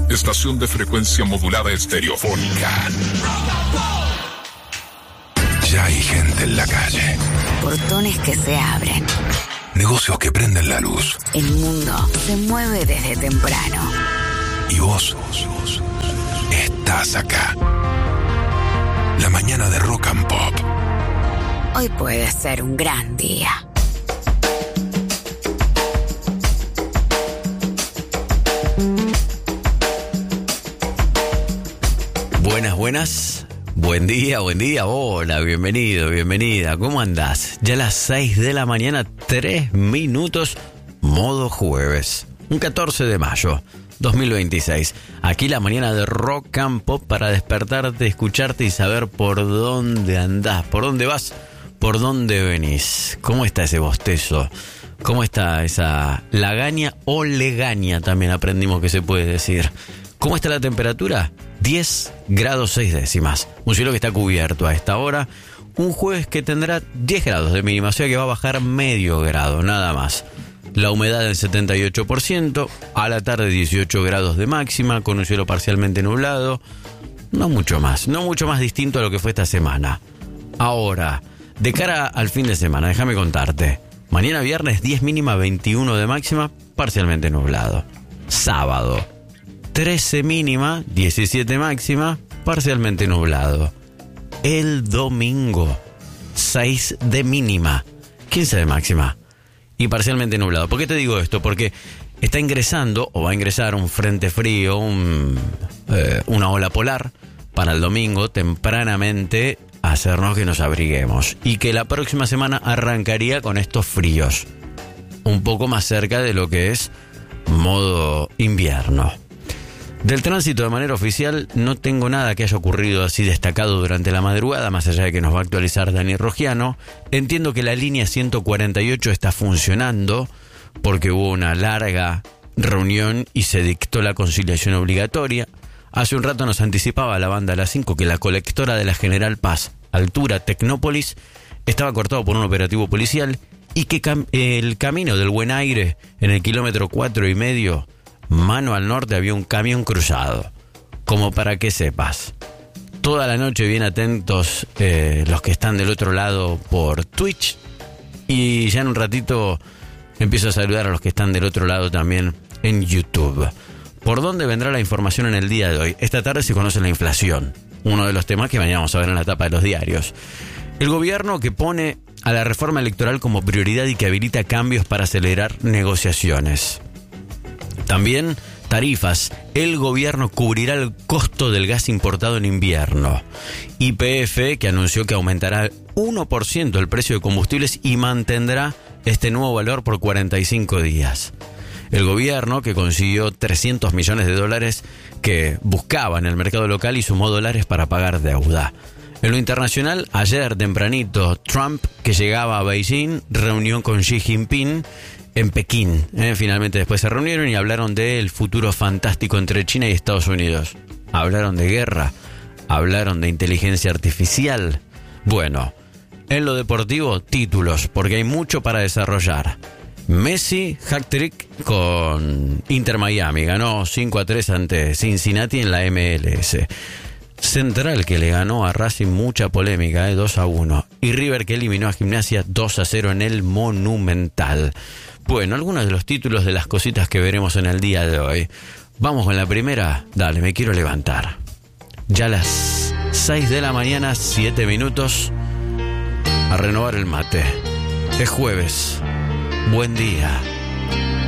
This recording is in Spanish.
estación de frecuencia modulada estereofónica. Ya hay gente en la calle. Portones que se abren. Negocios que prenden la luz. El mundo se mueve desde temprano. Y vos estás acá. La mañana de Rock and Pop. Hoy puede ser un gran día. Buenas. Buen día. Hola, bienvenido, bienvenida. ¿Cómo andás? Ya a las 6 de la mañana, 3 minutos, modo jueves. Un 14 de mayo, 2026. Aquí la mañana de Rock and Pop para despertarte, escucharte y saber por dónde andás, por dónde vas, por dónde venís. ¿Cómo está ese bostezo? ¿Cómo está esa lagaña o legaña? También aprendimos que se puede decir. ¿Cómo está la temperatura? 10 grados 6 décimas. Un cielo que está cubierto a esta hora. Un jueves que tendrá 10 grados de mínima, o sea que va a bajar medio grado, nada más. La humedad del 78%, a la tarde 18 grados de máxima, con un cielo parcialmente nublado. No mucho más distinto a lo que fue esta semana. Ahora, de cara al fin de semana, déjame contarte. Mañana viernes 10 mínima, 21 de máxima, parcialmente nublado. Sábado 13 mínima, 17 máxima, parcialmente nublado. El domingo 6 de mínima, 15 de máxima y parcialmente nublado. ¿Por qué te digo esto? Porque está ingresando o va a ingresar un frente frío, una ola polar para el domingo tempranamente, hacernos que nos abriguemos y que la próxima semana arrancaría con estos fríos un poco más cerca de lo que es modo invierno. Del tránsito de manera oficial no tengo nada que haya ocurrido así destacado durante la madrugada, más allá de que nos va a actualizar Dani Rogiano. Entiendo que la línea 148 está funcionando porque hubo una larga reunión y se dictó la conciliación obligatoria. Hace un rato nos anticipaba la banda a las 5 que la colectora de la General Paz, altura Tecnópolis, estaba cortado por un operativo policial y que el camino del Buen Aire en el kilómetro 4,5, mano al norte, había un camión cruzado. Como para que sepas. Toda la noche bien atentos los que están del otro lado por Twitch. Y ya en un ratito empiezo a saludar a los que están del otro lado también en YouTube. ¿Por dónde vendrá la información en el día de hoy? Esta tarde se conoce la inflación. Uno de los temas que vayamos a ver en la tapa de los diarios. El gobierno que pone a la reforma electoral como prioridad y que habilita cambios para acelerar negociaciones. También tarifas. El gobierno cubrirá el costo del gas importado en invierno. YPF, que anunció que aumentará 1% el precio de combustibles y mantendrá este nuevo valor por 45 días. El gobierno, que consiguió $300 millones que buscaba en el mercado local y sumó dólares para pagar deuda. En lo internacional, ayer tempranito, Trump, que llegaba a Beijing, reunión con Xi Jinping en Pekín. Finalmente después se reunieron y hablaron del futuro fantástico entre China y Estados Unidos. Hablaron de guerra, hablaron de inteligencia artificial. Bueno, en lo deportivo, títulos, porque hay mucho para desarrollar. Messi, hat-trick con Inter Miami, ganó 5-3 ante Cincinnati en la MLS. Central, que le ganó a Racing, mucha polémica, 2-1. Y River, que eliminó a Gimnasia 2-0 en el Monumental. Bueno, algunos de los títulos de las cositas que veremos en el día de hoy. Vamos con la primera. Dale, me quiero levantar. Ya a las 6 de la mañana, 7 minutos. A renovar el mate. Es jueves. Buen día.